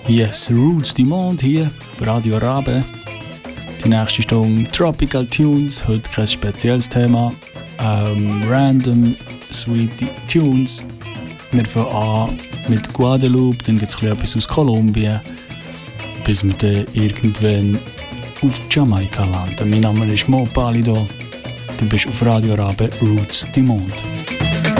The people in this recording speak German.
Yes, Roots du Monde hier auf Radio Rabe. Die nächste Stunde Tropical Tunes, heute kein spezielles Thema. Random, sweet Tunes. Wir fangen an mit Guadeloupe, dann gibt es etwas aus Kolumbien, bis wir dann irgendwann auf Jamaika landen. Mein Name ist Mo Palido, du bist auf Radio Rabe, Roots du Monde.